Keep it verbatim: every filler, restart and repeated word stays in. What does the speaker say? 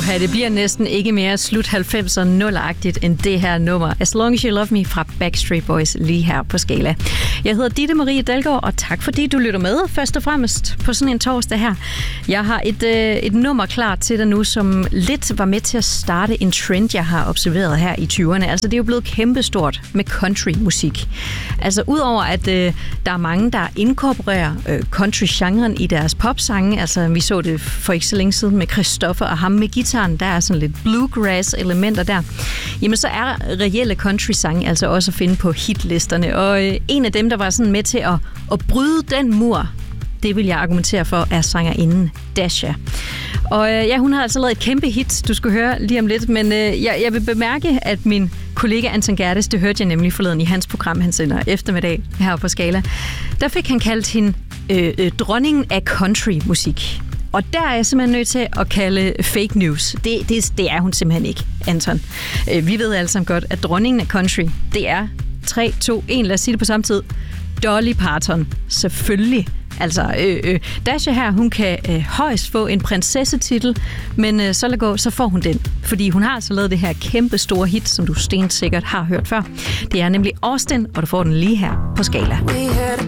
Uha, det bliver næsten ikke mere slut halvfemser nul-agtigt end det her nummer. As Long As You Love Me fra Backstreet Boys lige her på Skala. Jeg hedder Ditte Marie Dalgaard, og tak fordi du lytter med først og fremmest på sådan en torsdag her. Jeg har et, øh, et nummer klar til dig nu, som lidt var med til at starte en trend, jeg har observeret her i tyverne. Altså det er jo blevet kæmpestort med countrymusik. Altså udover at øh, der er mange, der inkorporerer øh, country-genren i deres popsange. Altså vi så det for ikke så længe siden med Christoffer og ham med gitaren. Der er sådan lidt bluegrass-elementer der. Jamen så er reelle country-sange altså også at finde på hitlisterne. Og øh, en af dem, der var sådan med til at, at bryde den mur, det vil jeg argumentere for, er sangerinden Dasha. Og øh, ja, hun har altså lavet et kæmpe hit, du skal høre lige om lidt, men øh, jeg, jeg vil bemærke, at min kollega Anton Gerdes, det hørte jeg nemlig forleden i hans program, han sender eftermiddag her på Skala, der fik han kaldt hende øh, øh, dronningen af countrymusik. Og der er jeg simpelthen nødt til at kalde fake news. Det, det, det er hun simpelthen ikke, Anton. Øh, vi ved alle sammen godt, at dronningen af country, det er tre, to, en, lad os sige det på samme tid, Dolly Parton. Selvfølgelig. Altså, øh, øh, Dasha her, hun kan øh, højst få en prinsessetitel, men øh, så lad gå, så får hun den. Fordi hun har altså lavet det her kæmpe store hit, som du stensikkert har hørt før. Det er nemlig Austin, og du får den lige her på Skala.